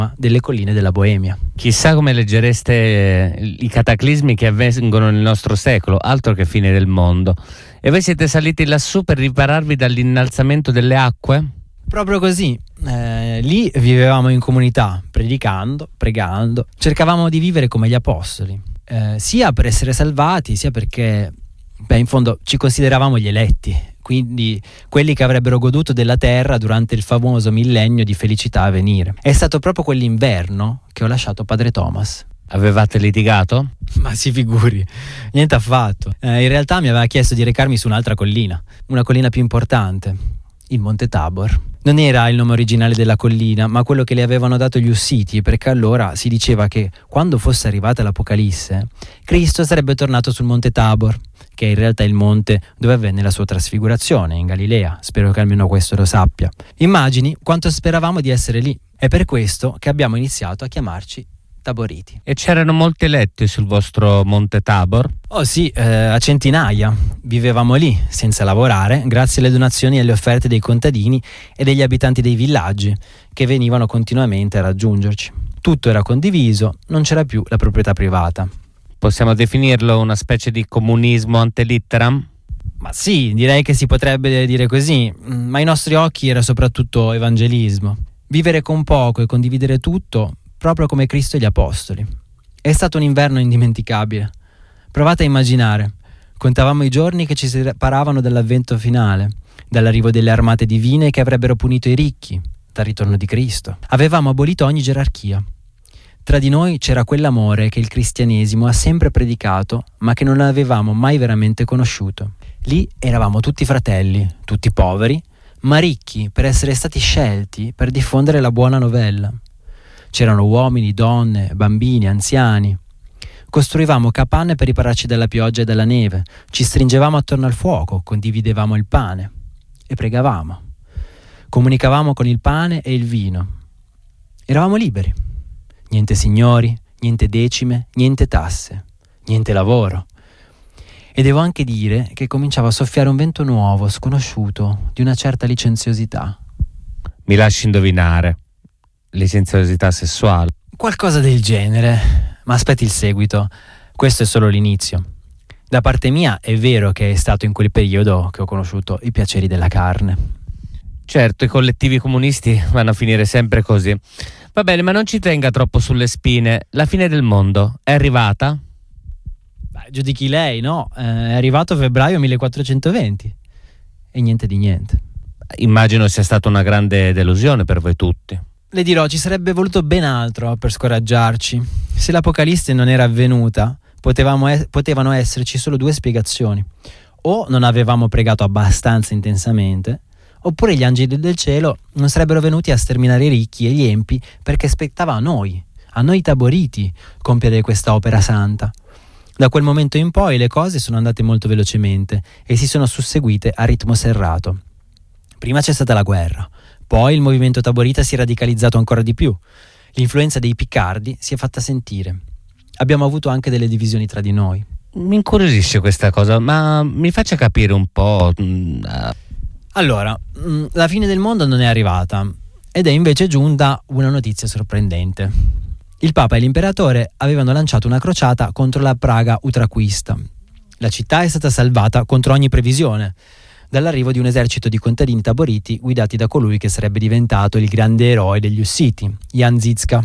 delle colline della Boemia. Chissà come leggereste i cataclismi che avvengono nel nostro secolo, altro che fine del mondo. E voi siete saliti lassù per ripararvi dall'innalzamento delle acque? Proprio così. Lì vivevamo in comunità, predicando, pregando. Cercavamo di vivere come gli apostoli, sia per essere salvati, sia perché, in fondo, ci consideravamo gli eletti, quindi quelli che avrebbero goduto della terra durante il famoso millennio di felicità a venire. È stato proprio quell'inverno che ho lasciato padre Thomas. Avevate litigato? Ma si figuri, niente affatto. In realtà mi aveva chiesto di recarmi su un'altra collina, una collina più importante, il Monte Tabor. Non era il nome originale della collina, ma quello che le avevano dato gli Ussiti, perché allora si diceva che quando fosse arrivata l'Apocalisse, Cristo sarebbe tornato sul Monte Tabor, che è in realtà il monte dove avvenne la sua trasfigurazione, in Galilea. Spero che almeno questo lo sappia. Immagini quanto speravamo di essere lì. È per questo che abbiamo iniziato a chiamarci Taboriti. E c'erano molti eletti sul vostro Monte Tabor? Oh sì, a centinaia. Vivevamo lì, senza lavorare, grazie alle donazioni e alle offerte dei contadini e degli abitanti dei villaggi, che venivano continuamente a raggiungerci. Tutto era condiviso, non c'era più la proprietà privata. Possiamo definirlo una specie di comunismo ante litteram? Ma sì, direi che si potrebbe dire così, ma ai nostri occhi era soprattutto evangelismo. Vivere con poco e condividere tutto, proprio come Cristo e gli Apostoli. È stato un inverno indimenticabile. Provate a immaginare. Contavamo i giorni che ci separavano dall'avvento finale, dall'arrivo delle armate divine che avrebbero punito i ricchi, dal ritorno di Cristo. Avevamo abolito ogni gerarchia. Tra di noi c'era quell'amore che il cristianesimo ha sempre predicato, ma che non avevamo mai veramente conosciuto. Lì eravamo tutti fratelli, tutti poveri, ma ricchi per essere stati scelti per diffondere la buona novella. C'erano uomini, donne, bambini, anziani. Costruivamo capanne per ripararci dalla pioggia e dalla neve, ci stringevamo attorno al fuoco, condividevamo il pane e pregavamo. Comunicavamo con il pane e il vino. Eravamo liberi. Niente signori, niente decime, niente tasse, niente lavoro. E devo anche dire che cominciava a soffiare un vento nuovo, sconosciuto, di una certa licenziosità. Mi lasci indovinare. Licenziosità sessuale? Qualcosa del genere, ma aspetti il seguito. Questo è solo l'inizio. Da parte mia è vero che è stato in quel periodo che ho conosciuto i piaceri della carne. Certo, i collettivi comunisti vanno a finire sempre così. Va bene, ma non ci tenga troppo sulle spine. La fine del mondo è arrivata? Beh, giudichi lei, no? È arrivato febbraio 1420 e niente di niente. Immagino sia stata una grande delusione per voi tutti. Le dirò, ci sarebbe voluto ben altro per scoraggiarci. Se l'Apocalisse non era avvenuta, potevano esserci solo due spiegazioni. O non avevamo pregato abbastanza intensamente, oppure gli angeli del cielo non sarebbero venuti a sterminare i ricchi e gli empi perché spettava a noi Taboriti, compiere questa opera santa. Da quel momento in poi le cose sono andate molto velocemente e si sono susseguite a ritmo serrato. Prima c'è stata la guerra, poi il movimento taborita si è radicalizzato ancora di più. L'influenza dei piccardi si è fatta sentire. Abbiamo avuto anche delle divisioni tra di noi. Mi incuriosisce questa cosa, ma mi faccia capire un po'. Allora, la fine del mondo non è arrivata ed è invece giunta una notizia sorprendente. Il Papa e l'imperatore avevano lanciato una crociata contro la Praga utraquista. La città è stata salvata contro ogni previsione dall'arrivo di un esercito di contadini taboriti guidati da colui che sarebbe diventato il grande eroe degli Ussiti, Jan Zizka.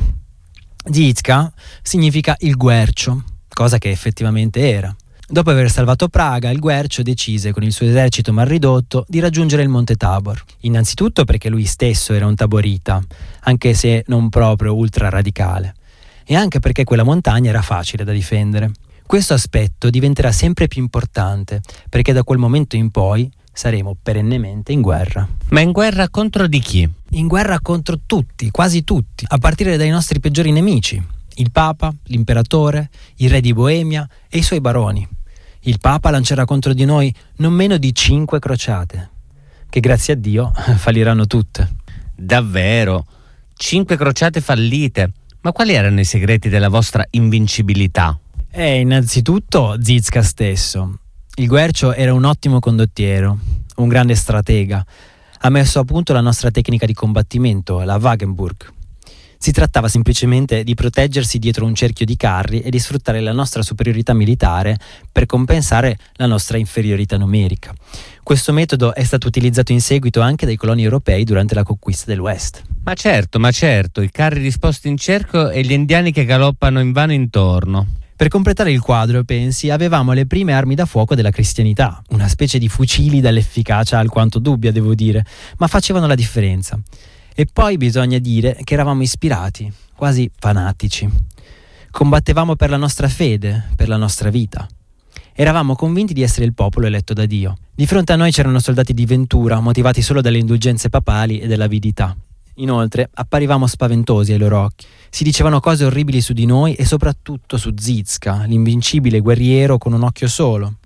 Zizka significa il guercio, cosa che effettivamente era. Dopo aver salvato Praga, il Guercio decise, con il suo esercito mal ridotto, di raggiungere il Monte Tabor. Innanzitutto perché lui stesso era un taborita, anche se non proprio ultra radicale, e anche perché quella montagna era facile da difendere. Questo aspetto diventerà sempre più importante, perché da quel momento in poi saremo perennemente in guerra. Ma in guerra contro di chi? In guerra contro tutti, quasi tutti, a partire dai nostri peggiori nemici. Il Papa, l'imperatore, il re di Boemia e i suoi baroni. Il Papa lancerà contro di noi non meno di 5 crociate, che grazie a Dio falliranno tutte. Davvero? 5 crociate fallite? Ma quali erano i segreti della vostra invincibilità? Innanzitutto Zizka stesso. Il Guercio era un ottimo condottiero, un grande stratega. Ha messo a punto la nostra tecnica di combattimento, la Wagenburg. Si trattava semplicemente di proteggersi dietro un cerchio di carri e di sfruttare la nostra superiorità militare per compensare la nostra inferiorità numerica. Questo metodo è stato utilizzato in seguito anche dai coloni europei durante la conquista dell'Ouest. Ma certo, i carri disposti in cerchio e gli indiani che galoppano invano intorno. Per completare il quadro, pensi, avevamo le prime armi da fuoco della cristianità, una specie di fucili dall'efficacia alquanto dubbia, devo dire, ma facevano la differenza. E poi bisogna dire che eravamo ispirati, quasi fanatici. Combattevamo per la nostra fede, per la nostra vita. Eravamo convinti di essere il popolo eletto da Dio. Di fronte a noi c'erano soldati di Ventura, motivati solo dalle indulgenze papali e dall'avidità. Inoltre, apparivamo spaventosi ai loro occhi. Si dicevano cose orribili su di noi e soprattutto su Zizka, l'invincibile guerriero con un occhio solo,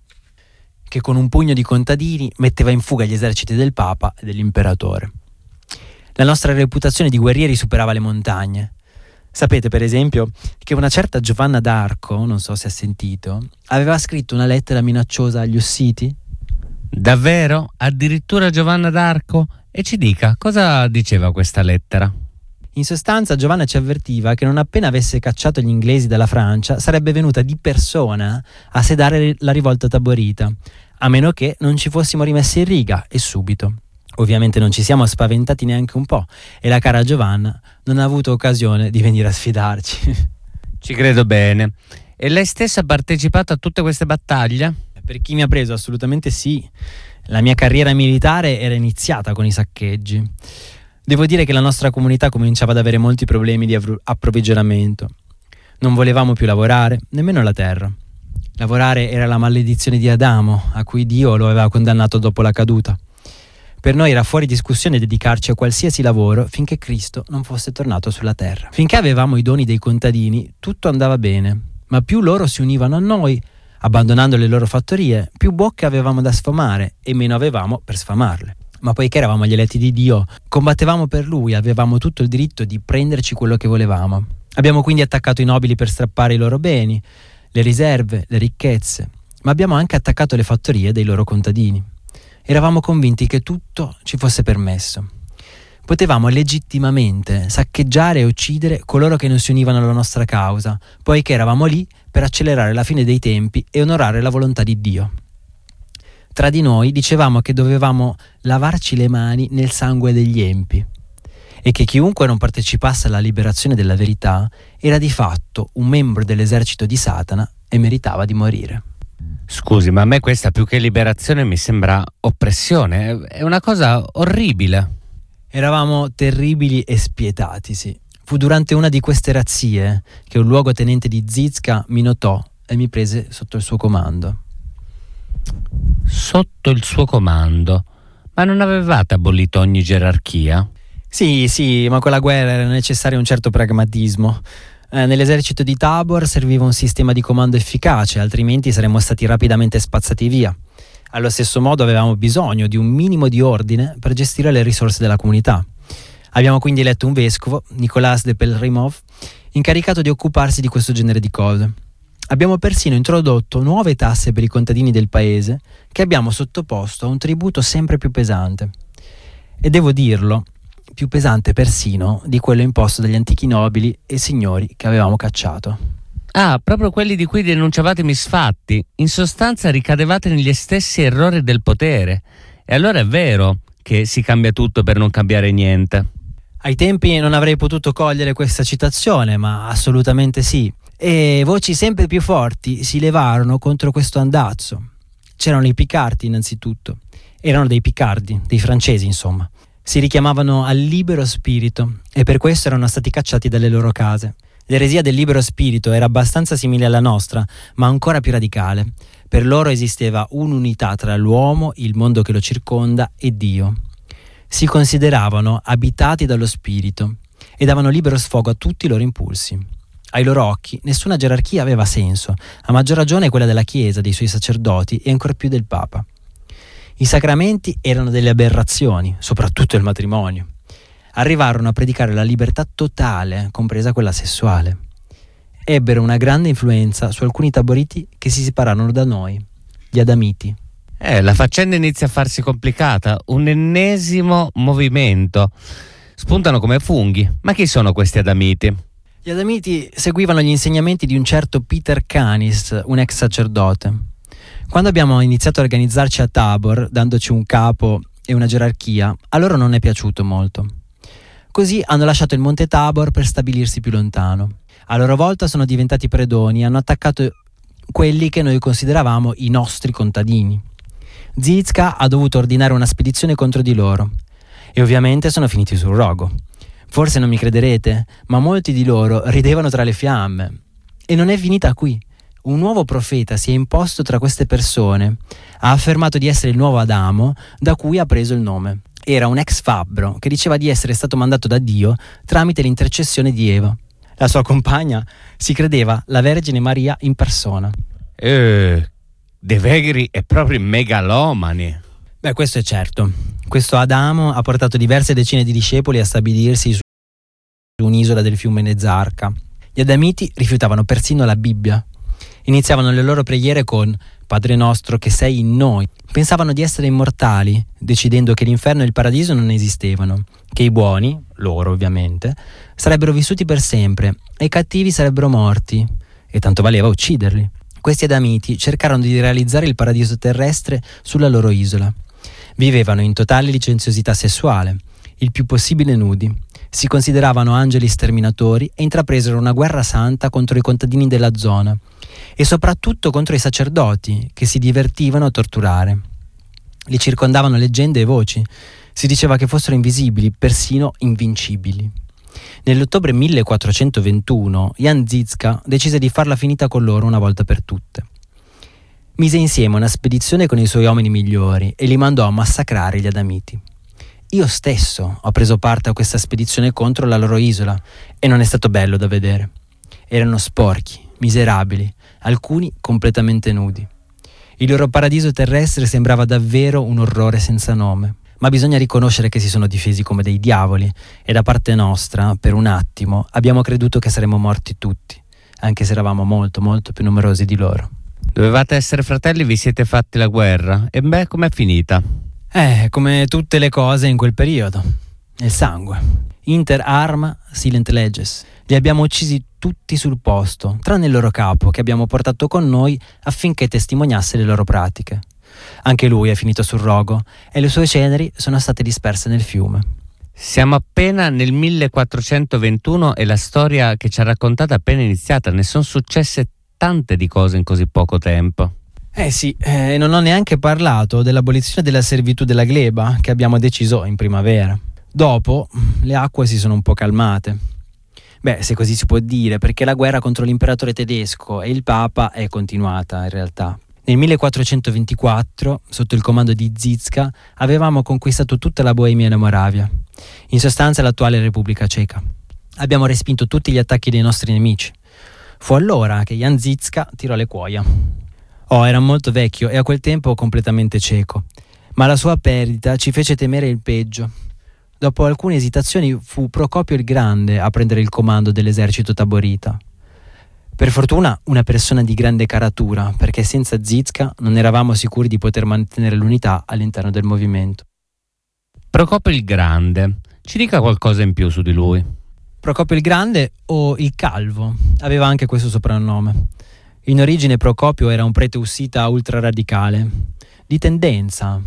che con un pugno di contadini metteva in fuga gli eserciti del Papa e dell'imperatore. La nostra reputazione di guerrieri superava le montagne. Sapete, per esempio, che una certa Giovanna d'Arco, non so se ha sentito, aveva scritto una lettera minacciosa agli Ussiti? Davvero? Addirittura Giovanna d'Arco? E ci dica, cosa diceva questa lettera? In sostanza, Giovanna ci avvertiva che non appena avesse cacciato gli inglesi dalla Francia, sarebbe venuta di persona a sedare la rivolta taborita, a meno che non ci fossimo rimessi in riga, e subito. Ovviamente non ci siamo spaventati neanche un po', e la cara Giovanna non ha avuto occasione di venire a sfidarci. Ci credo bene. E lei stessa ha partecipato a tutte queste battaglie? Per chi mi ha preso, assolutamente sì. La mia carriera militare era iniziata con i saccheggi. Devo dire che la nostra comunità cominciava ad avere molti problemi di approvvigionamento. Non volevamo più lavorare, nemmeno la terra. Lavorare era la maledizione di Adamo, a cui Dio lo aveva condannato dopo la caduta. Per noi era fuori discussione dedicarci a qualsiasi lavoro finché Cristo non fosse tornato sulla terra. Finché avevamo i doni dei contadini, tutto andava bene, ma più loro si univano a noi, abbandonando le loro fattorie, più bocche avevamo da sfamare e meno avevamo per sfamarle. Ma poiché eravamo gli eletti di Dio, combattevamo per Lui, avevamo tutto il diritto di prenderci quello che volevamo. Abbiamo quindi attaccato i nobili per strappare i loro beni, le riserve, le ricchezze, ma abbiamo anche attaccato le fattorie dei loro contadini. Eravamo convinti che tutto ci fosse permesso. Potevamo legittimamente saccheggiare e uccidere coloro che non si univano alla nostra causa, poiché eravamo lì per accelerare la fine dei tempi e onorare la volontà di Dio. Tra di noi dicevamo che dovevamo lavarci le mani nel sangue degli empi e che chiunque non partecipasse alla liberazione della verità era di fatto un membro dell'esercito di Satana e meritava di morire. Scusi, ma a me questa più che liberazione mi sembra oppressione, è una cosa orribile. Eravamo terribili e spietati, sì. Fu durante una di queste razzie che un luogotenente di Zizka mi notò e mi prese sotto il suo comando. Sotto il suo comando? Ma non avevate abolito ogni gerarchia? Sì, ma con la guerra era necessario un certo pragmatismo. Nell'esercito di Tabor serviva un sistema di comando efficace, altrimenti saremmo stati rapidamente spazzati via. Allo stesso modo avevamo bisogno di un minimo di ordine per gestire le risorse della comunità. Abbiamo quindi eletto un vescovo, Nicolas de Pelhřimov, incaricato di occuparsi di questo genere di cose. Abbiamo persino introdotto nuove tasse per i contadini del paese che abbiamo sottoposto a un tributo sempre più pesante. E devo dirlo, più pesante persino di quello imposto dagli antichi nobili e signori che avevamo cacciato. Ah, proprio quelli di cui denunciavate i misfatti. In sostanza ricadevate negli stessi errori del potere. E allora è vero che si cambia tutto per non cambiare niente. Ai tempi non avrei potuto cogliere questa citazione, ma assolutamente sì. E voci sempre più forti si levarono contro questo andazzo. C'erano i Picardi innanzitutto. Erano dei Picardi, dei francesi insomma. Si richiamavano al libero spirito e per questo erano stati cacciati dalle loro case. L'eresia del libero spirito era abbastanza simile alla nostra, ma ancora più radicale. Per loro esisteva un'unità tra l'uomo, il mondo che lo circonda e Dio. Si consideravano abitati dallo spirito e davano libero sfogo a tutti i loro impulsi. Ai loro occhi nessuna gerarchia aveva senso, a maggior ragione quella della Chiesa, dei suoi sacerdoti e ancor più del Papa. I sacramenti erano delle aberrazioni, soprattutto il matrimonio. Arrivarono a predicare la libertà totale, compresa quella sessuale. Ebbero una grande influenza su alcuni taboriti che si separarono da noi, gli Adamiti. La faccenda inizia a farsi complicata, un ennesimo movimento. spuntano come funghi. Ma chi sono questi adamiti? Gli adamiti seguivano gli insegnamenti di un certo Peter Canis, un ex sacerdote. Quando abbiamo iniziato a organizzarci a Tabor, dandoci un capo e una gerarchia, a loro non è piaciuto molto. Così hanno lasciato il Monte Tabor per stabilirsi più lontano. A loro volta sono diventati predoni e hanno attaccato quelli che noi consideravamo i nostri contadini. Zizka ha dovuto ordinare una spedizione contro di loro e ovviamente sono finiti sul rogo. Forse non mi crederete, ma molti di loro ridevano tra le fiamme. E non è finita qui. Un nuovo profeta si è imposto tra queste persone, ha affermato di essere il nuovo Adamo, da cui ha preso il nome. Era un ex fabbro che diceva di essere stato mandato da Dio tramite l'intercessione di Eva. La sua compagna si credeva la Vergine Maria in persona. De Vegri è proprio megalomani. Beh, questo è certo. Questo Adamo ha portato diverse decine di discepoli a stabilirsi su un'isola del fiume Nezarca. Gli adamiti rifiutavano persino la Bibbia. Iniziavano le loro preghiere con Padre nostro che sei in noi. Pensavano di essere immortali, decidendo che l'inferno e il paradiso non esistevano, che i buoni, loro ovviamente, sarebbero vissuti per sempre e i cattivi sarebbero morti, e tanto valeva ucciderli. Questi adamiti cercarono di realizzare il paradiso terrestre sulla loro isola. Vivevano in totale licenziosità sessuale, il più possibile nudi. Si consideravano angeli sterminatori e intrapresero una guerra santa contro i contadini della zona e soprattutto contro i sacerdoti che si divertivano a torturare. Li circondavano leggende e voci. Si diceva che fossero invisibili, persino invincibili. Nell'ottobre 1421 Jan Zizka decise di farla finita con loro una volta per tutte. Mise insieme una spedizione con i suoi uomini migliori e li mandò a massacrare gli adamiti. Io stesso ho preso parte a questa spedizione contro la loro isola e non è stato bello da vedere. Erano sporchi, miserabili, alcuni completamente nudi. Il loro paradiso terrestre sembrava davvero un orrore senza nome. Ma bisogna riconoscere che si sono difesi come dei diavoli e da parte nostra, per un attimo, abbiamo creduto che saremmo morti tutti, anche se eravamo molto, molto più numerosi di loro. Dovevate essere fratelli, vi siete fatti la guerra. E beh, com'è finita? Come tutte le cose in quel periodo. Il sangue. Inter arma, silent leges. Li abbiamo uccisi tutti sul posto, tranne il loro capo, che abbiamo portato con noi affinché testimoniasse le loro pratiche. Anche lui è finito sul rogo e le sue ceneri sono state disperse nel fiume. Siamo appena nel 1421 e la storia che ci ha raccontato è appena iniziata. Ne sono successe tante di cose in così poco tempo. Sì, non ho neanche parlato dell'abolizione della servitù della gleba che abbiamo deciso in primavera. Dopo le acque si sono un po' calmate. Beh, se così si può dire, perché la guerra contro l'imperatore tedesco e il papa è continuata in realtà. Nel 1424, sotto il comando di Zizka, avevamo conquistato tutta la Boemia e la Moravia, in sostanza l'attuale Repubblica Ceca. Abbiamo respinto tutti gli attacchi dei nostri nemici. Fu allora che Jan Zizka tirò le cuoia. Era molto vecchio e a quel tempo completamente cieco, ma la sua perdita ci fece temere il peggio. Dopo alcune esitazioni fu Procopio il Grande a prendere il comando dell'esercito taborita. Per fortuna una persona di grande caratura, perché senza Zizka non eravamo sicuri di poter mantenere l'unità all'interno del movimento. Procopio il Grande, ci dica qualcosa in più su di lui. Procopio il Grande, o il Calvo, aveva anche questo soprannome. In origine Procopio era un prete ussita ultraradicale, di tendenza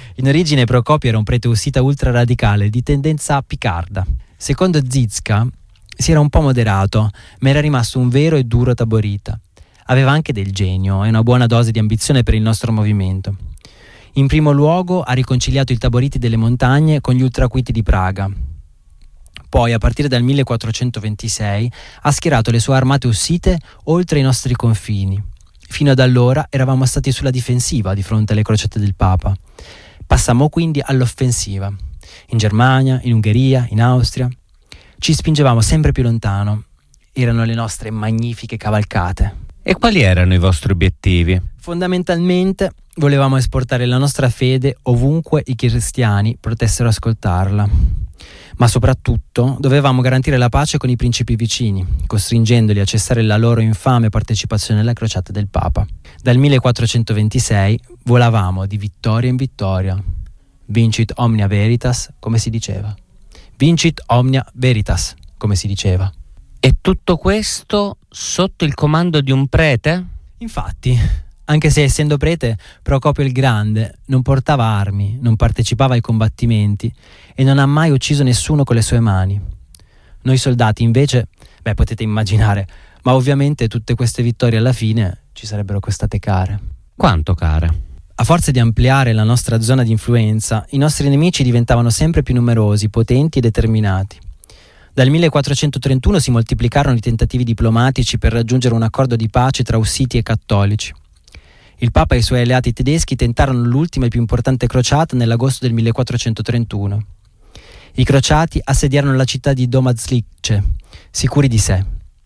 picarda. Secondo Zizka si era un po' moderato, ma era rimasto un vero e duro taborita. Aveva anche del genio e una buona dose di ambizione per il nostro movimento. In primo luogo ha riconciliato i taboriti delle montagne con gli ultraquiti di Praga. Poi, a partire dal 1426, ha schierato le sue armate ussite oltre i nostri confini. Fino ad allora eravamo stati sulla difensiva di fronte alle crociate del Papa. Passammo quindi all'offensiva. In Germania, in Ungheria, in Austria. Ci spingevamo sempre più lontano. Erano le nostre magnifiche cavalcate. E quali erano i vostri obiettivi? Fondamentalmente volevamo esportare la nostra fede ovunque i cristiani potessero ascoltarla. Ma soprattutto dovevamo garantire la pace con i principi vicini, costringendoli a cessare la loro infame partecipazione alla crociata del Papa. Dal 1426 volavamo di vittoria in vittoria. Vincit omnia veritas, come si diceva. Vincit omnia veritas, come si diceva. E tutto questo sotto il comando di un prete? Infatti, anche se essendo prete, Procopio il Grande non portava armi, non partecipava ai combattimenti e non ha mai ucciso nessuno con le sue mani. Noi soldati invece, potete immaginare, ma ovviamente tutte queste vittorie alla fine ci sarebbero costate care. Quanto care? A forza di ampliare la nostra zona di influenza, i nostri nemici diventavano sempre più numerosi, potenti e determinati. Dal 1431 si moltiplicarono i tentativi diplomatici per raggiungere un accordo di pace tra ussiti e cattolici. Il Papa e i suoi alleati tedeschi tentarono l'ultima e più importante crociata nell'agosto del 1431. I crociati assediarono la città di Domažlice, sicuri di sé.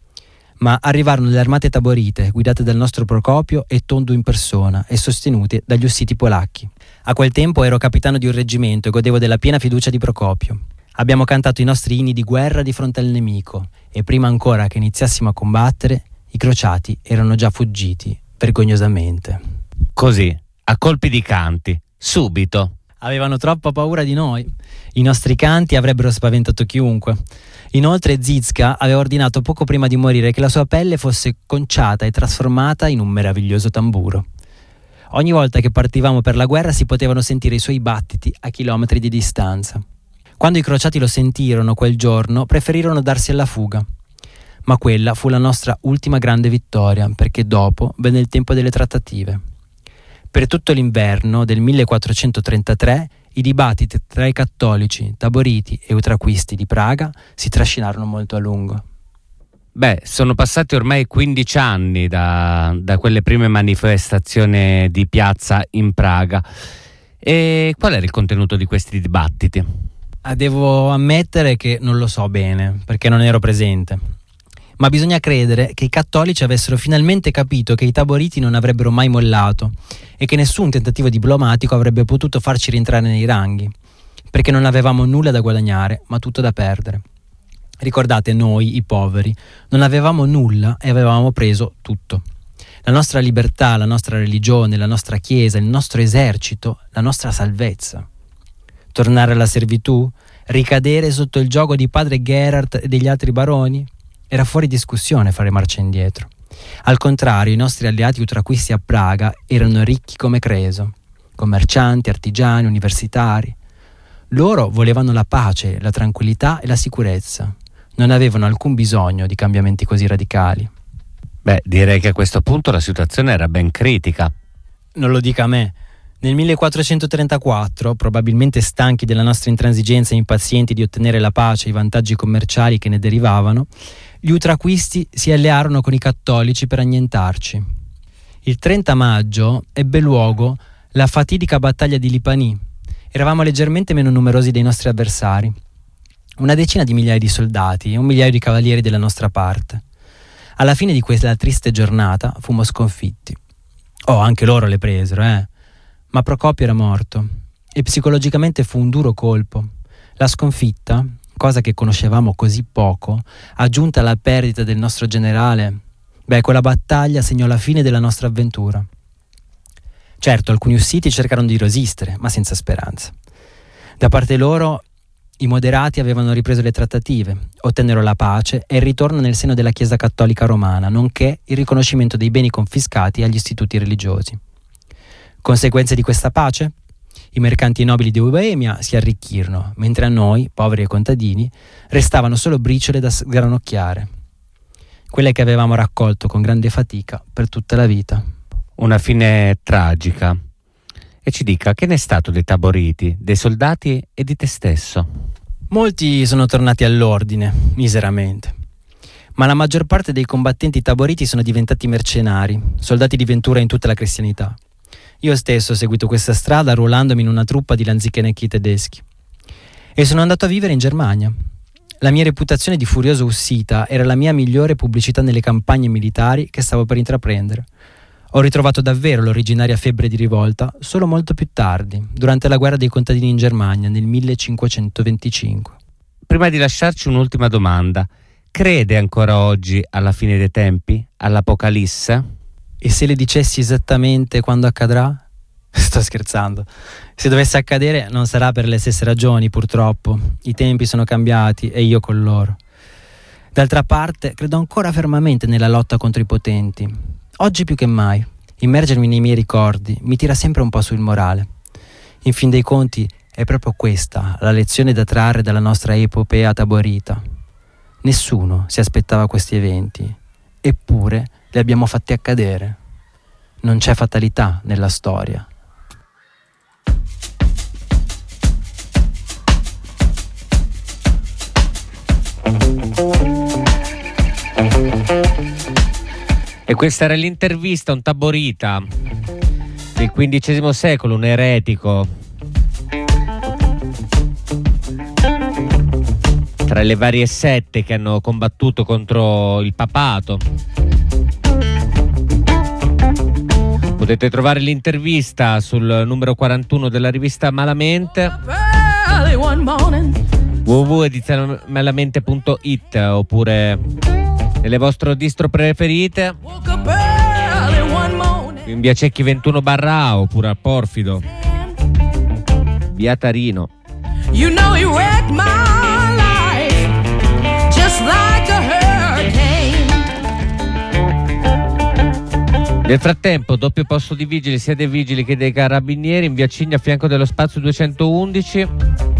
Ma arrivarono le armate taborite, guidate dal nostro Procopio e Tondu in persona e sostenute dagli ussiti polacchi. A quel tempo ero capitano di un reggimento e godevo della piena fiducia di Procopio. Abbiamo cantato i nostri inni di guerra di fronte al nemico e prima ancora che iniziassimo a combattere, i crociati erano già fuggiti, vergognosamente. Così, a colpi di canti, subito. Avevano troppa paura di noi. I nostri canti avrebbero spaventato chiunque. Inoltre Zizka aveva ordinato poco prima di morire che la sua pelle fosse conciata e trasformata in un meraviglioso tamburo. Ogni volta che partivamo per la guerra si potevano sentire i suoi battiti a chilometri di distanza. Quando i crociati lo sentirono quel giorno, preferirono darsi alla fuga. Ma quella fu la nostra ultima grande vittoria, perché dopo venne il tempo delle trattative. Per tutto l'inverno del 1433 i dibattiti tra i cattolici, taboriti e utraquisti di Praga si trascinarono molto a lungo. Sono passati ormai 15 anni da quelle prime manifestazioni di piazza in Praga. E qual era il contenuto di questi dibattiti? Devo ammettere che non lo so bene, perché non ero presente. Ma bisogna credere che i cattolici avessero finalmente capito che i taboriti non avrebbero mai mollato e che nessun tentativo diplomatico avrebbe potuto farci rientrare nei ranghi, perché non avevamo nulla da guadagnare, ma tutto da perdere. Ricordate, noi, i poveri, non avevamo nulla e avevamo preso tutto. La nostra libertà, la nostra religione, la nostra chiesa, il nostro esercito, la nostra salvezza. Tornare alla servitù? Ricadere sotto il giogo di padre Gerhard e degli altri baroni? Era fuori discussione fare marcia indietro. Al contrario, i nostri alleati utraquisti a Praga erano ricchi come Creso, commercianti, artigiani, universitari. Loro volevano la pace, la tranquillità e la sicurezza. Non avevano alcun bisogno di cambiamenti così radicali. Direi che a questo punto la situazione era ben critica. Non lo dica a me. Nel 1434, probabilmente stanchi della nostra intransigenza e impazienti di ottenere la pace e i vantaggi commerciali che ne derivavano, gli utraquisti si allearono con i cattolici per annientarci. Il 30 maggio ebbe luogo la fatidica battaglia di Lipani. Eravamo leggermente meno numerosi dei nostri avversari. Una decina di migliaia di soldati e 1 migliaio di cavalieri della nostra parte. Alla fine di quella triste giornata fummo sconfitti. Anche loro le presero, Ma Procopio era morto e psicologicamente fu un duro colpo. La sconfitta, cosa che conoscevamo così poco, aggiunta alla perdita del nostro generale, quella battaglia segnò la fine della nostra avventura. Certo, alcuni ussiti cercarono di resistere, ma senza speranza. Da parte loro, i moderati avevano ripreso le trattative, ottennero la pace e il ritorno nel seno della Chiesa Cattolica Romana, nonché il riconoscimento dei beni confiscati agli istituti religiosi. Conseguenze di questa pace? I mercanti e nobili di Boemia si arricchirono, mentre a noi, poveri e contadini, restavano solo briciole da sgranocchiare, quelle che avevamo raccolto con grande fatica per tutta la vita. Una fine tragica. E ci dica, che ne è stato dei taboriti, dei soldati e di te stesso? Molti sono tornati all'ordine, miseramente. Ma la maggior parte dei combattenti taboriti sono diventati mercenari, soldati di ventura in tutta la cristianità. Io stesso ho seguito questa strada arruolandomi in una truppa di lanzichenecchi tedeschi. E sono andato a vivere in Germania. La mia reputazione di furioso ussita era la mia migliore pubblicità nelle campagne militari che stavo per intraprendere. Ho ritrovato davvero l'originaria febbre di rivolta solo molto più tardi, durante la guerra dei contadini in Germania nel 1525. Prima di lasciarci un'ultima domanda. Crede ancora oggi alla fine dei tempi? All'Apocalisse? E se le dicessi esattamente quando accadrà? Sto scherzando. Se dovesse accadere non sarà per le stesse ragioni, purtroppo. I tempi sono cambiati e io con loro. D'altra parte, credo ancora fermamente nella lotta contro i potenti. Oggi più che mai, immergermi nei miei ricordi mi tira sempre un po' sul morale. In fin dei conti, è proprio questa la lezione da trarre dalla nostra epopea taborita. Nessuno si aspettava questi eventi, eppure li abbiamo fatti accadere. Non c'è fatalità nella storia. E questa era l'intervista a un taborita del XV secolo, un eretico. Tra le varie sette che hanno combattuto contro il papato. Potete trovare l'intervista sul numero 41 della rivista Malamente, www.edizionemalamente.it, oppure nelle vostre distro preferite, in via Cecchi 21 Barra, oppure a Porfido, via Tarino. You know he wrecked my life just like a hurricane. Nel frattempo, doppio posto di vigili sia dei vigili che dei carabinieri in via Cigna a fianco dello spazio 211.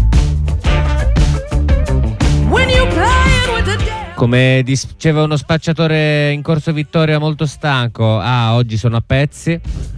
Come diceva uno spacciatore in Corso Vittoria molto stanco, oggi sono a pezzi.